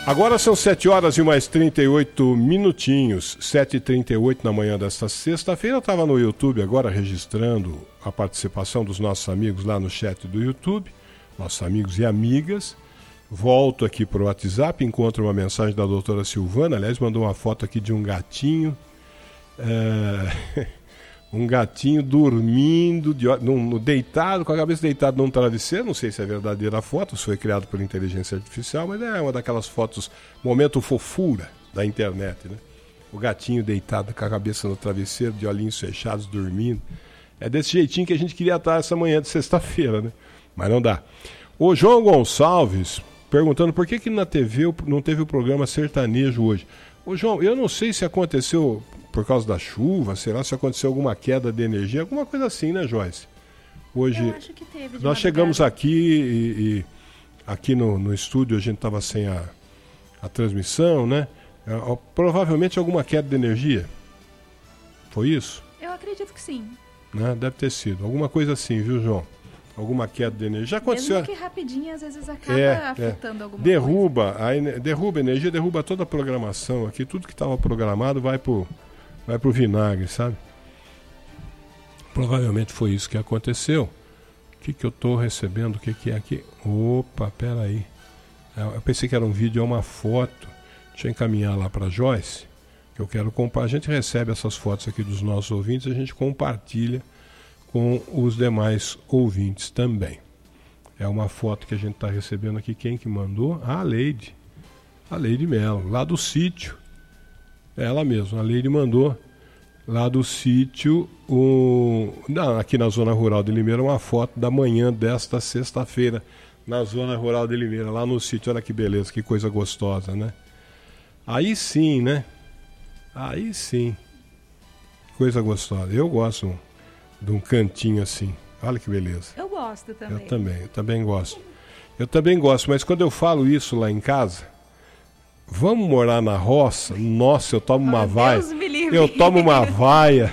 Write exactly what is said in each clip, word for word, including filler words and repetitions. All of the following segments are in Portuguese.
Agora são sete horas e mais trinta e oito minutinhos, sete e trinta e oito na manhã desta sexta-feira. Eu estava no YouTube agora registrando a participação dos nossos amigos lá no chat do YouTube, nossos amigos e amigas. Volto aqui para o WhatsApp, encontro uma mensagem da doutora Silvana, aliás, mandou uma foto aqui de um gatinho, é... um gatinho dormindo, de... no... deitado, com a cabeça deitada num travesseiro. Não sei se é verdadeira a foto, se foi criado por inteligência artificial, mas é uma daquelas fotos, momento fofura da internet, né? O gatinho deitado com a cabeça no travesseiro, de olhinhos fechados, dormindo. É desse jeitinho que a gente queria estar essa manhã de sexta-feira, né? Mas não dá. O João Gonçalves perguntando por que que na T V não teve o programa sertanejo hoje. Ô João, eu não sei se aconteceu por causa da chuva, será se aconteceu alguma queda de energia, alguma coisa assim, né, Joyce? Hoje, eu acho que teve. Nós chegamos aqui e, e aqui no, no estúdio a gente estava sem a, a transmissão, né? É, provavelmente alguma queda de energia. Foi isso? Eu acredito que sim. Né? Deve ter sido. Alguma coisa assim, viu, João? Alguma queda de energia. Já aconteceu. Mesmo que rapidinho, às vezes acaba é, afetando é. alguma derruba, coisa. A, derruba a energia, derruba toda a programação aqui. Tudo que estava programado vai pro, vai pro vinagre, sabe? Provavelmente foi isso que aconteceu. O que, que eu estou recebendo? O que, que é aqui? Opa, peraí. Eu pensei que era um vídeo, é uma foto. Deixa eu encaminhar lá para a Joyce, que eu quero compartilhar. A gente recebe essas fotos aqui dos nossos ouvintes, a gente compartilha com os demais ouvintes também. É uma foto que a gente está recebendo aqui. Quem que mandou? Ah, a Leide. A Leide Mello, lá do sítio. Ela mesma, a Leide mandou lá do sítio, o... Não, aqui na zona rural de Limeira, uma foto da manhã desta sexta-feira, na zona rural de Limeira, lá no sítio. Olha que beleza, que coisa gostosa, né? Aí sim, né? Aí sim. Coisa gostosa. Eu gosto de um cantinho assim. Olha que beleza. Eu gosto também. Eu também, eu também gosto. Eu também gosto, mas quando eu falo isso lá em casa, vamos morar na roça? Nossa, eu tomo uma vaia. Deus me livre. Eu tomo uma vaia.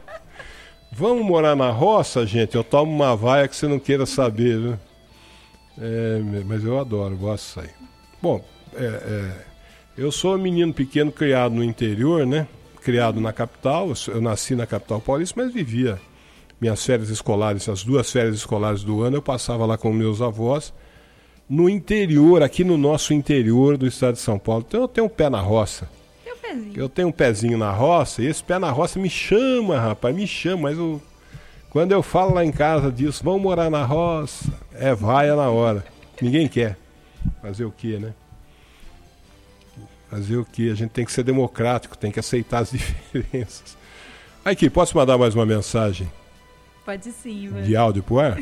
Vamos morar na roça, gente? Eu tomo uma vaia que você não queira saber, viu? É, mas eu adoro, gosto disso aí. Bom, é, é, eu sou um menino pequeno criado no interior, né? Criado na capital. Eu nasci na capital paulista, mas vivia minhas férias escolares, as duas férias escolares do ano, eu passava lá com meus avós, no interior, aqui no nosso interior do estado de São Paulo. Então eu tenho um pé na roça. Tem um pezinho. Eu tenho um pezinho na roça, e esse pé na roça me chama, rapaz, me chama, mas eu, quando eu falo lá em casa disso, vamos morar na roça, é vaia na hora. Ninguém quer. Fazer o quê, né? Fazer o quê? A gente tem que ser democrático, tem que aceitar as diferenças. Aqui, posso mandar mais uma mensagem? Pode sim, Ivan. De áudio pro ar?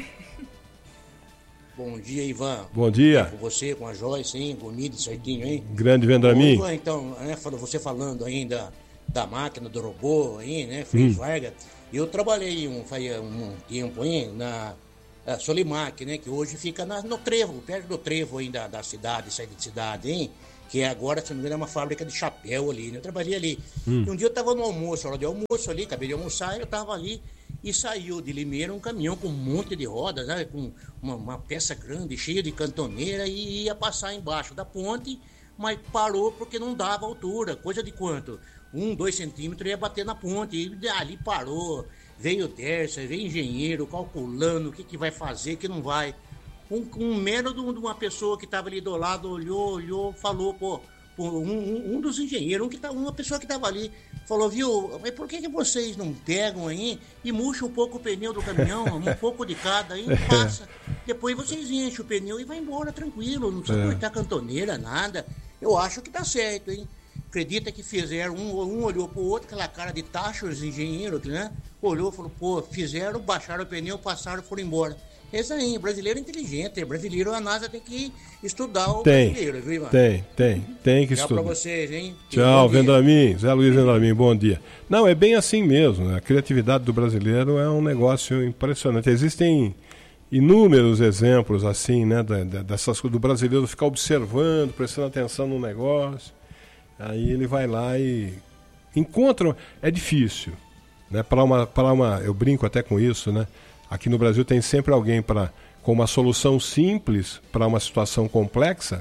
Bom dia, Ivan. Bom dia. Com você, com a Joyce, hein? Bonito, certinho, hein? Grande Vendramin. Ivan, então, né, você falando ainda da máquina, do robô aí, né? Fez hum. Vargas. Eu trabalhei um, faz um tempo aí na Solimac, né? Que hoje fica na, no trevo, perto do trevo aí da, da cidade, saída de cidade, hein? Que agora, se não me engano, é uma fábrica de chapéu ali, né? Eu trabalhei ali. Hum. E um dia eu tava no almoço, hora de almoço ali, acabei de almoçar, eu tava ali e saiu de Limeira um caminhão com um monte de rodas, né? Com uma, uma peça grande, cheia de cantoneira, e ia passar embaixo da ponte, mas parou porque não dava altura, coisa de quanto? Um, dois centímetros ia bater na ponte, e ali parou, veio o Dersa, veio engenheiro calculando o que, que vai fazer, o que não vai. Um, um mero de uma pessoa que estava ali do lado olhou, olhou, falou, pô, pô um, um, um dos engenheiros, um que tá, uma pessoa que estava ali, falou, viu, mas por que, que vocês não pegam aí e murcham um pouco o pneu do caminhão, um pouco de cada, aí passa, depois vocês enchem o pneu e vai embora tranquilo, não precisa é. cortar cantoneira, nada. Eu acho que tá certo, hein? Acredita que fizeram, um, um olhou pro outro, aquela cara de taxa, os engenheiros, né? Olhou, falou, pô, fizeram, baixaram o pneu, passaram e foram embora. Esse aí, brasileiro é inteligente, brasileiro, a NASA tem que estudar o tem, brasileiro, viu, Ivan? Tem, tem, tem que Tchau estudar. Tchau pra vocês, hein? Tchau, Vendramin, Zé Luiz Vendramin, bom dia. Não, é bem assim mesmo, né? A criatividade do brasileiro é um negócio impressionante. Existem inúmeros exemplos assim, né, dessas coisas do brasileiro ficar observando, prestando atenção no negócio, aí ele vai lá e encontra, é difícil, né, para uma, para uma, eu brinco até com isso, né, aqui no Brasil tem sempre alguém para, com uma solução simples para uma situação complexa,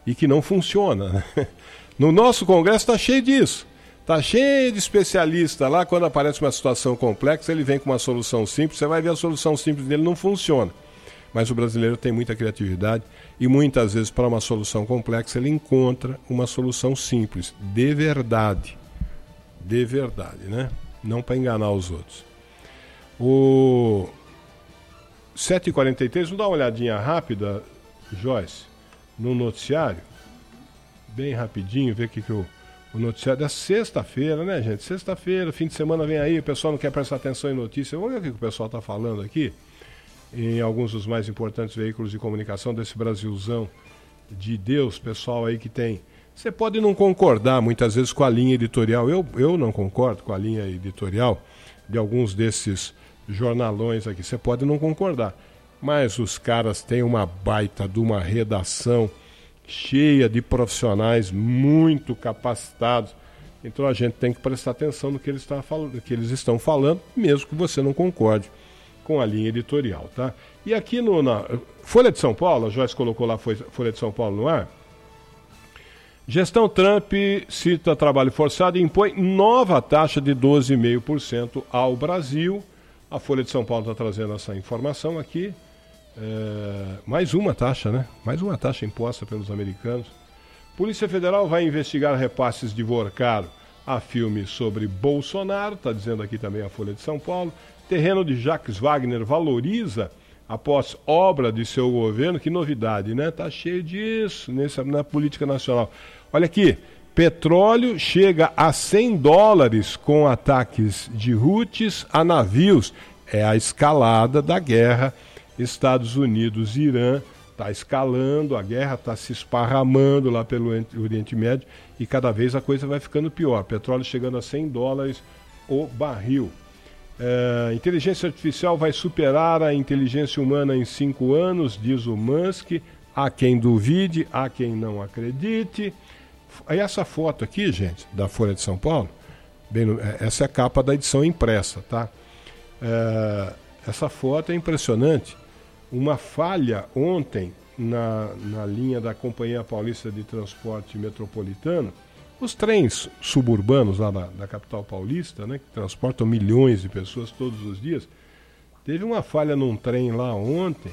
e que não funciona. No nosso Congresso está cheio disso. Está cheio de especialista lá, quando aparece uma situação complexa, ele vem com uma solução simples, você vai ver a solução simples dele não funciona. Mas o brasileiro tem muita criatividade e muitas vezes para uma solução complexa ele encontra uma solução simples, de verdade. De verdade, né? Não para enganar os outros. O sete e quarenta e três, vamos dar uma olhadinha rápida, Joyce, no noticiário, bem rapidinho, ver o que, que o, o noticiário da sexta-feira, né, gente? Sexta-feira, fim de semana vem aí, o pessoal não quer prestar atenção em notícia. Vamos ver o que, que o pessoal está falando aqui, em alguns dos mais importantes veículos de comunicação desse Brasilzão de Deus, pessoal aí que tem... Você pode não concordar muitas vezes com a linha editorial, eu, eu não concordo com a linha editorial de alguns desses jornalões aqui, você pode não concordar, mas os caras têm uma baita de uma redação cheia de profissionais muito capacitados, então a gente tem que prestar atenção no que eles, tá falando, que eles estão falando, mesmo que você não concorde com a linha editorial, tá? E aqui no, na Folha de São Paulo, a Joyce colocou lá Folha de São Paulo no ar, gestão Trump cita trabalho forçado e impõe nova taxa de doze vírgula cinco por cento ao Brasil. A Folha de São Paulo está trazendo essa informação aqui. É, mais uma taxa, né? Mais uma taxa imposta pelos americanos. Polícia Federal vai investigar repasses de Vorcaro a filme sobre Bolsonaro, está dizendo aqui também a Folha de São Paulo. Terreno de Jacques Wagner valoriza após obra de seu governo. Que novidade, né? Está cheio disso nessa, na política nacional. Olha aqui, petróleo chega a cem dólares com ataques de Houthis a navios. É a escalada da guerra. Estados Unidos e Irã está escalando, a guerra está se esparramando lá pelo Oriente Médio e cada vez a coisa vai ficando pior. Petróleo chegando a cem dólares o barril. É, inteligência artificial vai superar a inteligência humana em cinco anos, diz o Musk. Há quem duvide, há quem não acredite. Aí essa foto aqui, gente, da Folha de São Paulo, bem no, essa é a capa da edição impressa, tá? É, essa foto é impressionante. Uma falha ontem na, na linha da Companhia Paulista de Transporte Metropolitano, os trens suburbanos lá da, da capital paulista, né, que transportam milhões de pessoas todos os dias, teve uma falha num trem lá ontem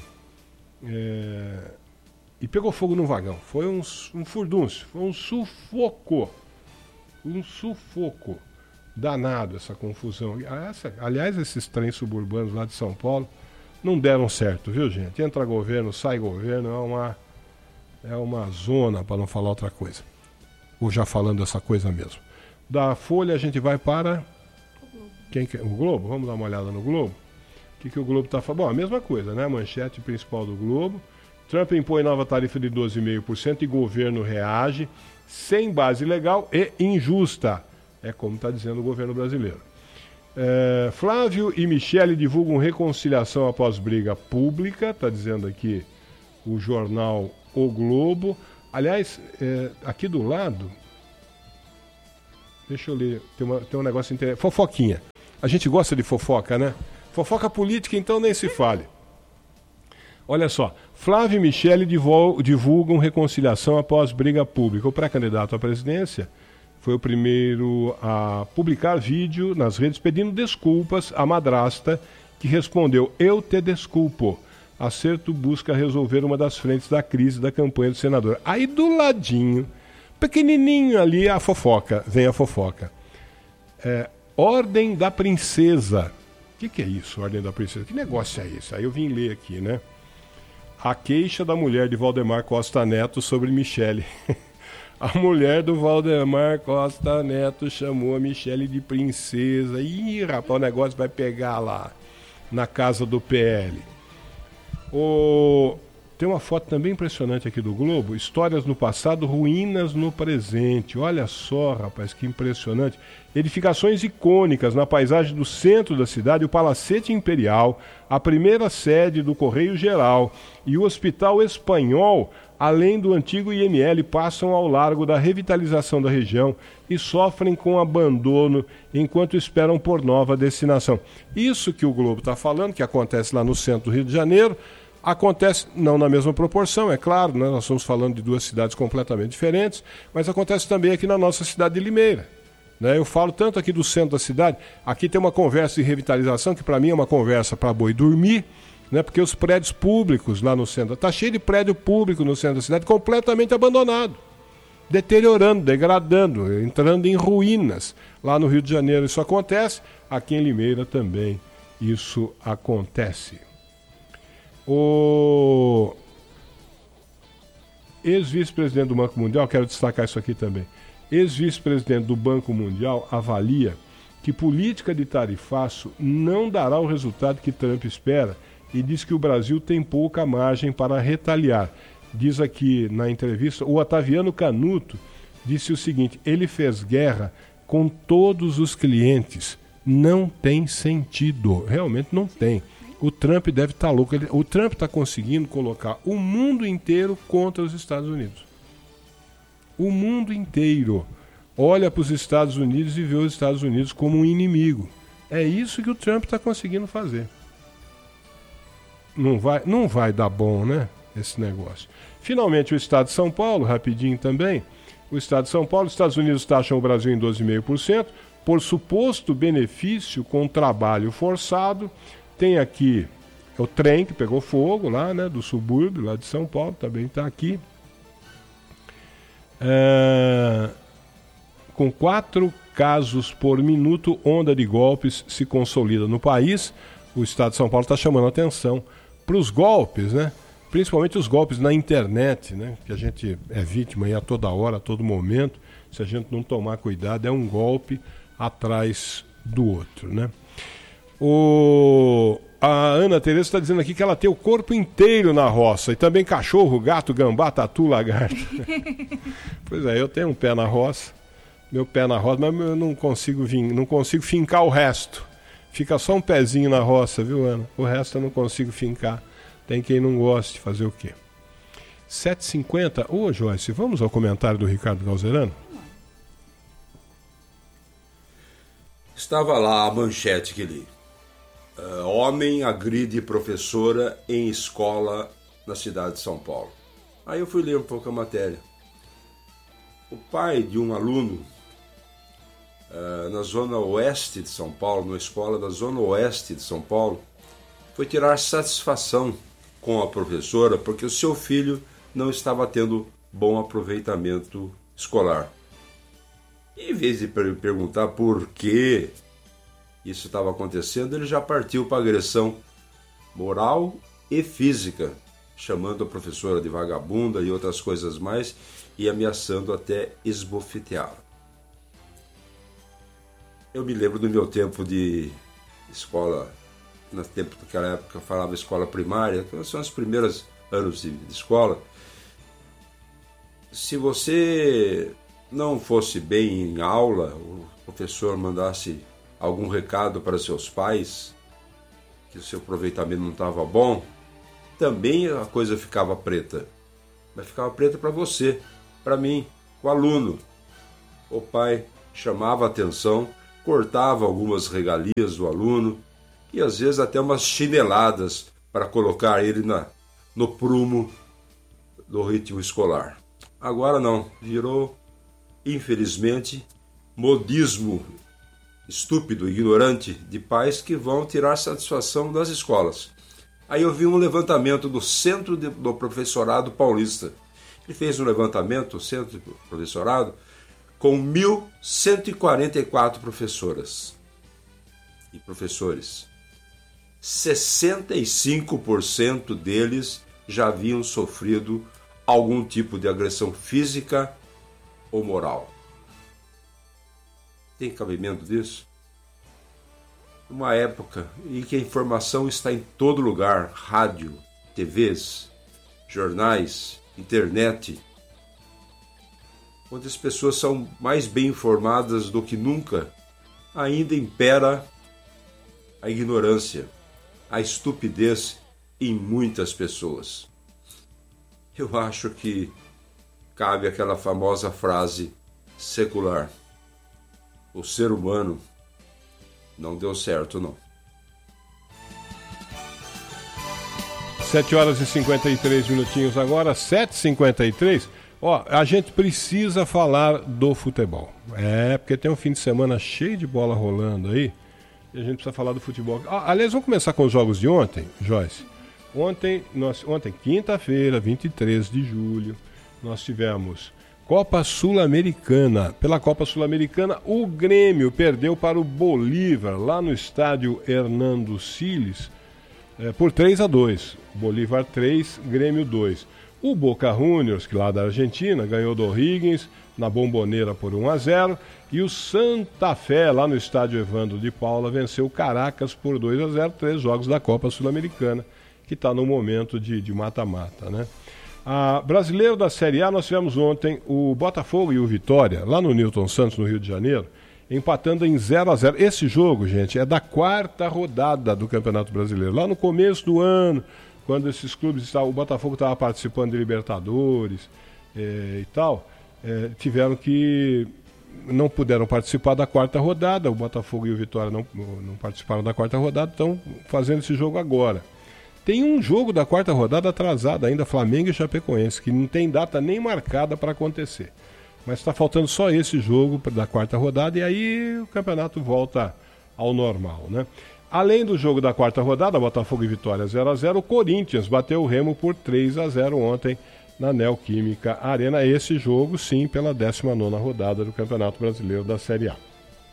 é, e pegou fogo no vagão. Foi um, um furdúncio, foi um sufoco, um sufoco danado essa confusão. Essa, aliás, esses trens suburbanos lá de São Paulo não deram certo, viu, gente? Entra governo, sai governo, é uma, é uma zona, para não falar outra coisa. Ou já falando essa coisa mesmo. Da Folha a gente vai para... Quem que... O Globo? Vamos dar uma olhada no Globo? O que, que o Globo está falando? Bom, a mesma coisa, né? A manchete principal do Globo. Trump impõe nova tarifa de doze vírgula cinco por cento e governo reage sem base legal e injusta. É como está dizendo o governo brasileiro. É, Flávio e Michele divulgam reconciliação após briga pública, está dizendo aqui o jornal O Globo. Aliás, é, aqui do lado, deixa eu ler, tem, uma, tem um negócio interessante. Fofoquinha. A gente gosta de fofoca, né? Fofoca política, então nem se fale. Olha só, Flávio e Michele divulgam reconciliação após briga pública. O pré-candidato à presidência foi o primeiro a publicar vídeo nas redes pedindo desculpas à madrasta, que respondeu: "Eu te desculpo. Acerto busca resolver uma das frentes da crise da campanha do senador." Aí do ladinho, pequenininho ali, a fofoca. Vem a fofoca. É, Ordem da Princesa. O que, que é isso, Ordem da Princesa? Que negócio é esse? Aí eu vim ler aqui, né? A queixa da mulher de Valdemar Costa Neto sobre Michele. A mulher do Valdemar Costa Neto chamou a Michele de princesa. Ih, rapaz, o negócio vai pegar lá na casa do P L. O... Tem uma foto também impressionante aqui do Globo. Histórias no passado, ruínas no presente. Olha só, rapaz, que impressionante. Edificações icônicas na paisagem do centro da cidade, o Palacete Imperial, a primeira sede do Correio Geral e o Hospital Espanhol, além do antigo I M L, passam ao largo da revitalização da região e sofrem com abandono enquanto esperam por nova destinação. Isso que o Globo está falando, que acontece lá no centro do Rio de Janeiro, Acontece, não na mesma proporção, é claro, né? Nós estamos falando de duas cidades completamente diferentes, mas acontece também aqui na nossa cidade de Limeira. Né? Eu falo tanto aqui do centro da cidade, aqui tem uma conversa de revitalização, que para mim é uma conversa para boi dormir, né? Porque os prédios públicos lá no centro, está cheio de prédio público no centro da cidade, completamente abandonado, deteriorando, degradando, entrando em ruínas. Lá no Rio de Janeiro isso acontece, aqui em Limeira também isso acontece. O ex-vice-presidente do Banco Mundial, quero destacar isso aqui também, ex-vice-presidente do Banco Mundial avalia que política de tarifaço não dará o resultado que Trump espera e diz que o Brasil tem pouca margem para retaliar. Diz aqui na entrevista, o Otaviano Canuto disse o seguinte: ele fez guerra com todos os clientes, não tem sentido, realmente não tem. O Trump deve estar louco. Ele, o Trump está conseguindo colocar o mundo inteiro contra os Estados Unidos. O mundo inteiro olha para os Estados Unidos e vê os Estados Unidos como um inimigo. É isso que o Trump está conseguindo fazer. Não vai, não vai dar bom, né? Esse negócio. Finalmente, o Estado de São Paulo, rapidinho também. O Estado de São Paulo, os Estados Unidos taxam o Brasil em doze vírgula cinco por cento por suposto benefício com trabalho forçado. Tem aqui o trem que pegou fogo lá, né, do subúrbio, lá de São Paulo, também está aqui. É, com quatro casos por minuto, onda de golpes se consolida no país. O Estado de São Paulo está chamando a atenção para os golpes, né? Principalmente os golpes na internet, né? Que a gente é vítima aí a toda hora, a todo momento. Se a gente não tomar cuidado, é um golpe atrás do outro, né? O... A Ana Tereza está dizendo aqui que ela tem o corpo inteiro na roça. E também cachorro, gato, gambá, tatu, lagarto. Pois é, eu tenho um pé na roça. Meu pé na roça, mas eu não consigo, vim, não consigo fincar o resto. Fica só um pezinho na roça, viu, Ana? O resto eu não consigo fincar. Tem quem não goste, fazer o quê? sete e cinquenta. Ô, Joyce, vamos ao comentário do Ricardo Galzerano? Estava lá a manchete que li. Uh, homem agride professora em escola na cidade de São Paulo. Aí eu fui ler um pouco a matéria. O pai de um aluno uh, na zona oeste de São Paulo, numa escola da zona oeste de São Paulo, foi tirar satisfação com a professora porque o seu filho não estava tendo bom aproveitamento escolar. E em vez de perguntar por que isso estava acontecendo, ele já partiu para agressão moral e física, chamando a professora de vagabunda e outras coisas mais, e ameaçando até esbofeteá-la. Eu me lembro do meu tempo de escola, no tempo daquela época eu falava escola primária, que são os primeiros anos de, de escola. Se você não fosse bem em aula, o professor mandasse algum recado para seus pais, que o seu aproveitamento não estava bom, também a coisa ficava preta. Mas ficava preta para você, para mim, o aluno. O pai chamava a atenção, cortava algumas regalias do aluno e às vezes até umas chineladas para colocar ele na, no prumo do ritmo escolar. Agora não, virou, infelizmente, modismo estúpido, ignorante de pais que vão tirar satisfação das escolas. Aí eu vi um levantamento do Centro de, do Professorado Paulista. Ele fez um levantamento, o Centro do Professorado, com mil cento e quarenta e quatro professoras e professores. sessenta e cinco por cento deles já haviam sofrido algum tipo de agressão física ou moral. Tem cabimento disso? Uma época em que a informação está em todo lugar, rádio, T Vs, jornais, internet, onde as pessoas são mais bem informadas do que nunca, ainda impera a ignorância, a estupidez em muitas pessoas. Eu acho que cabe aquela famosa frase secular: o ser humano não deu certo, não. sete horas e cinquenta e três minutinhos agora, sete e cinquenta e três. Ó, a gente precisa falar do futebol. É, porque tem um fim de semana cheio de bola rolando aí. E a gente precisa falar do futebol. Ah, aliás, vamos começar com os jogos de ontem, Joyce. Ontem, nós, ontem quinta-feira, vinte e três de julho, nós tivemos Copa Sul-Americana. Pela Copa Sul-Americana, o Grêmio perdeu para o Bolívar, lá no estádio Hernando Siles, é, por três a dois. Bolívar três, Grêmio dois. O Boca Juniors, que lá da Argentina, ganhou do O'Higgins na Bombonera por um a zero. E o Santa Fé, lá no estádio Evandro de Paula, venceu o Caracas por dois a zero. Três jogos da Copa Sul-Americana, que está no momento de, de mata-mata, né? A brasileiro da Série A, nós tivemos ontem o Botafogo e o Vitória, lá no Newton Santos, no Rio de Janeiro, empatando em zero a zero. Esse jogo, gente, é da quarta rodada do Campeonato Brasileiro. Lá no começo do ano, quando esses clubes estavam, o Botafogo estava participando de Libertadores é, e tal, é, tiveram que... não puderam participar da quarta rodada. O Botafogo e o Vitória não, não participaram da quarta rodada, estão fazendo esse jogo agora. Tem um jogo da quarta rodada atrasado ainda, Flamengo e Chapecoense, que não tem data nem marcada para acontecer. Mas está faltando só esse jogo da quarta rodada e aí o campeonato volta ao normal, né? Além do jogo da quarta rodada, Botafogo e Vitória zero a zero, o Corinthians bateu o Remo por três a zero ontem na Neoquímica Arena. Esse jogo, sim, pela décima nona rodada do Campeonato Brasileiro da Série A.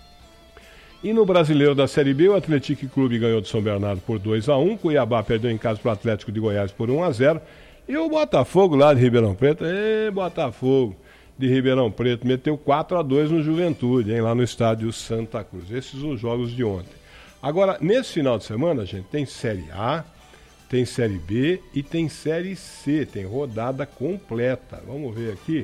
E no Brasileiro da Série B, o Atlético Clube ganhou de São Bernardo por dois a um, Cuiabá perdeu em casa para o Atlético de Goiás por um a zero, e o Botafogo lá de Ribeirão Preto, ê, Botafogo de Ribeirão Preto, meteu quatro a dois no Juventude, hein, lá no estádio Santa Cruz. Esses são os jogos de ontem. Agora, nesse final de semana, gente, tem Série A, tem Série B e tem Série C, tem rodada completa. Vamos ver aqui.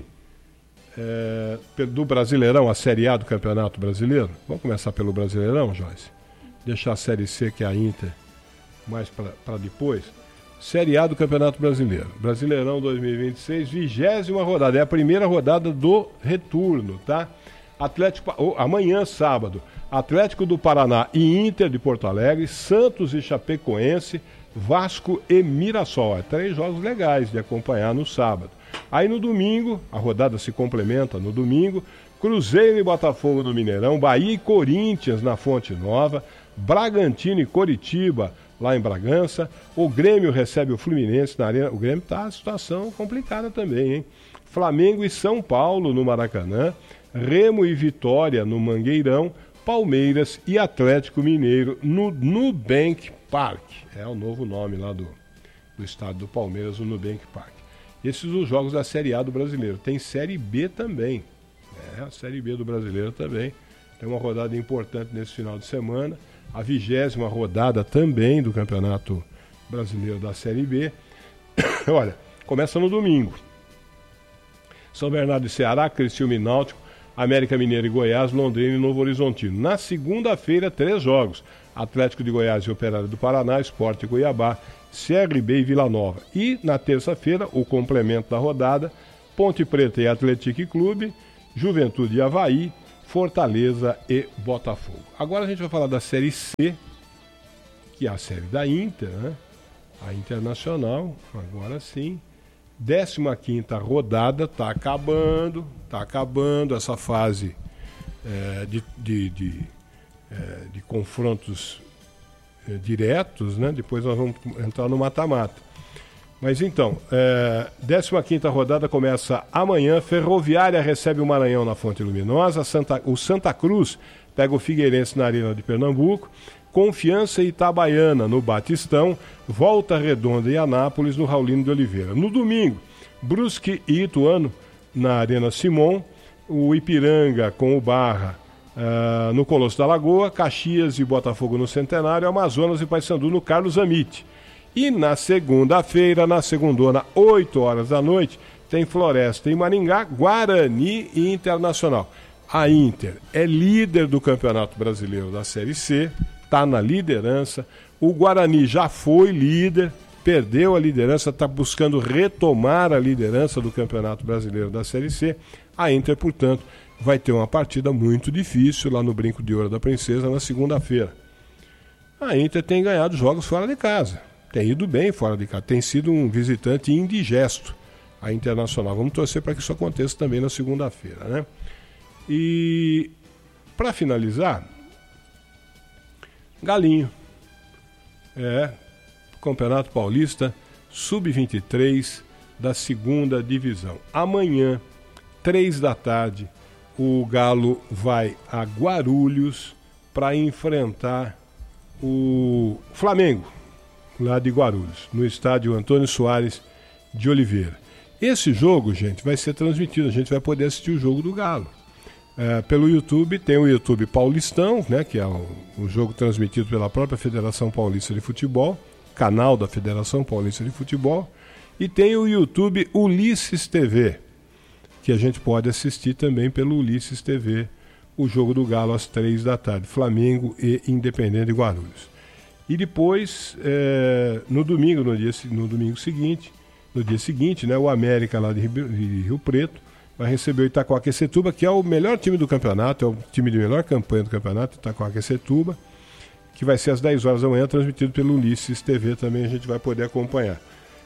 É, do Brasileirão, a Série A do Campeonato Brasileiro. Vamos começar pelo Brasileirão, Joyce? Deixar a Série C, que é a Inter, mais para depois. Série A do Campeonato Brasileiro. Brasileirão dois mil e vinte e seis, vigésima rodada. É a primeira rodada do retorno, tá? Atlético, oh, amanhã, sábado, Atlético do Paraná e Inter de Porto Alegre, Santos e Chapecoense, Vasco e Mirassol. É três jogos legais de acompanhar no sábado. Aí no domingo, a rodada se complementa no domingo, Cruzeiro e Botafogo no Mineirão, Bahia e Corinthians na Fonte Nova, Bragantino e Coritiba lá em Bragança, o Grêmio recebe o Fluminense na Arena. O Grêmio está em situação complicada também, hein? Flamengo e São Paulo no Maracanã, Remo e Vitória no Mangueirão, Palmeiras e Atlético Mineiro no Nubank Park. É o novo nome lá do, do estádio do Palmeiras, o Nubank Park. Esses são os jogos da Série A do Brasileiro. Tem Série B também. É, a Série B do Brasileiro também. Tem uma rodada importante nesse final de semana. A vigésima rodada também do Campeonato Brasileiro da Série B. Olha, começa no domingo. São Bernardo e Ceará, Criciúma e Náutico, América Mineiro e Goiás, Londrina e Novo Horizontino. Na segunda-feira, três jogos. Atlético de Goiás e Operário do Paraná, Sport e Cuiabá, C R B e Vila Nova. E na terça-feira, o complemento da rodada, Ponte Preta e Atlético Clube, Juventude e Avaí, Fortaleza e Botafogo. Agora a gente vai falar da Série C, que é a série da Inter, né? A Internacional, agora sim. décima quinta rodada, está acabando, está acabando essa fase é, de, de, de, é, de confrontos é, diretos, né? Depois nós vamos entrar no mata-mata. Mas então, é, décima quinta rodada começa amanhã, Ferroviária recebe o Maranhão na Fonte Luminosa, Santa, o Santa Cruz pega o Figueirense na Arena de Pernambuco, Confiança e Itabaiana no Batistão, Volta Redonda e Anápolis no Raulino de Oliveira. No domingo, Brusque e Ituano na Arena Simon, o Ipiranga com o Barra uh, no Colosso da Lagoa, Caxias e Botafogo no Centenário, Amazonas e Paysandu no Carlos Amite. E na segunda-feira, na segundona, oito horas da noite, tem Floresta e Maringá, Guarani e Internacional. A Inter é líder do Campeonato Brasileiro da Série C, está na liderança. O Guarani já foi líder, perdeu a liderança, está buscando retomar a liderança do Campeonato Brasileiro da Série C. A Inter, portanto, vai ter uma partida muito difícil lá no Brinco de Ouro da Princesa na segunda-feira. A Inter tem ganhado jogos fora de casa. tem ido bem fora de casa, tem sido um visitante indigesto a Internacional. Vamos torcer para que isso aconteça também na segunda-feira, né? E para finalizar, Galinho. É, Campeonato Paulista sub vinte e três da segunda divisão. Amanhã, três da tarde, o Galo vai a Guarulhos para enfrentar o Flamengo, lá de Guarulhos, no estádio Antônio Soares de Oliveira. Esse jogo, gente, vai ser transmitido, a gente vai poder assistir o jogo do Galo. É, pelo YouTube, tem o YouTube Paulistão, né, que é o, o jogo transmitido pela própria Federação Paulista de Futebol, canal da Federação Paulista de Futebol, e tem o YouTube Ulisses T V, que a gente pode assistir também pelo Ulisses T V, o jogo do Galo às três da tarde, Flamengo e Independente de Guarulhos. E depois, é, no domingo, no, dia, no domingo seguinte, no dia seguinte, né, o América lá de Rio, de Rio Preto vai receber o Itaquaquecetuba, que é o melhor time do campeonato, é o time de melhor campanha do campeonato, Itaquaquecetuba, que vai ser às dez horas da manhã, transmitido pelo Ulisses T V, também a gente vai poder acompanhar.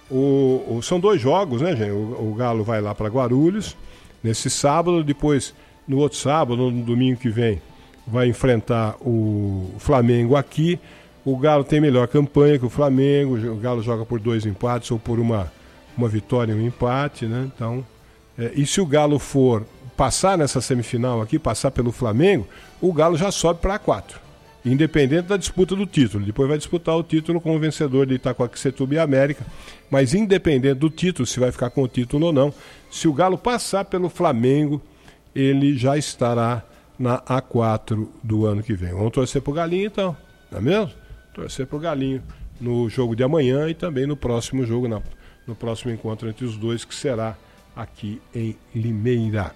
O, o, são dois jogos, né, gente? O, o Galo vai lá para Guarulhos nesse sábado, depois no outro sábado, no domingo que vem, vai enfrentar o Flamengo aqui. O Galo tem melhor campanha que o Flamengo, o Galo joga por dois empates ou por uma, uma vitória e um empate, né? Então, é, e se o Galo for passar nessa semifinal aqui, passar pelo Flamengo, o Galo já sobe para A quatro. Independente da disputa do título. Depois vai disputar o título com o vencedor de Itaquaquecetuba e América. Mas independente do título, se vai ficar com o título ou não, se o Galo passar pelo Flamengo, ele já estará na A quatro do ano que vem. Vamos torcer pro Galinho então, não é mesmo? Torcer pro Galinho no jogo de amanhã e também no próximo jogo, na, no próximo encontro entre os dois, que será aqui em Limeira.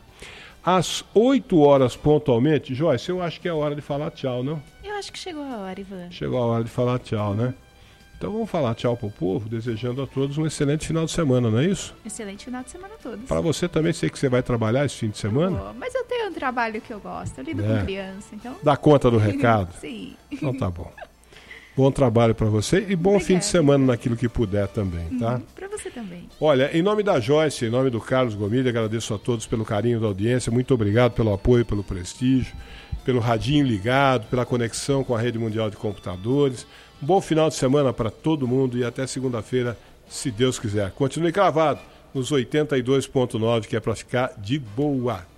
Às oito horas pontualmente, Joyce, eu acho que é a hora de falar tchau, não? Eu acho que chegou a hora, Ivan. Chegou a hora de falar tchau, né? Então vamos falar tchau pro povo, desejando a todos um excelente final de semana, não é isso? Excelente final de semana a todos. Para você também, sei que você vai trabalhar esse fim de semana. Oh, mas eu tenho um trabalho que eu gosto, eu lido É. com criança, então... Dá conta do recado? Sim. Então tá bom. Bom trabalho para você e bom Obrigada. fim de semana naquilo que puder também, tá? Uhum, pra você também. Olha, em nome da Joyce, em nome do Carlos Gomide, agradeço a todos pelo carinho da audiência, muito obrigado pelo apoio, pelo prestígio, pelo radinho ligado, pela conexão com a Rede Mundial de Computadores. Um bom final de semana para todo mundo e até segunda-feira, se Deus quiser. Continue cravado nos oitenta e dois ponto nove, que é para ficar de boa.